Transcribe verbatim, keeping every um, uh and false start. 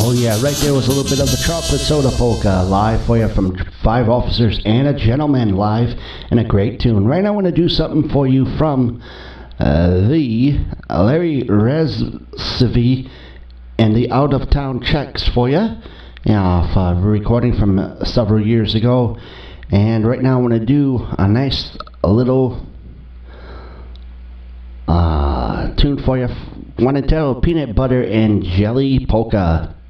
Oh yeah, right there was a little bit of the Chocolate Soda Polka live for you from Five Officers and a Gentleman live, and a great tune. Right now I want to do something for you from uh, the Larry Rezvy and the Out of Town Checks for you. Yeah, uh, recording from uh, several years ago. And right now I want to do a nice a little uh, tune for you. Want to tell Peanut Butter and Jelly Polka.